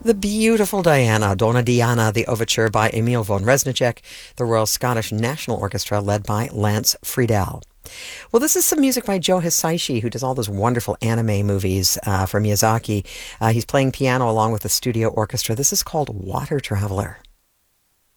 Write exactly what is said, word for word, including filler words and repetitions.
The beautiful Diana, Donna Diana, the overture by Emil von Reznicek, the Royal Scottish National Orchestra led by Lance Friedel. Well, this is some music by Joe Hisaishi, who does all those wonderful anime movies uh, for Miyazaki. Uh, he's playing piano along with the studio orchestra. This is called Water Traveler.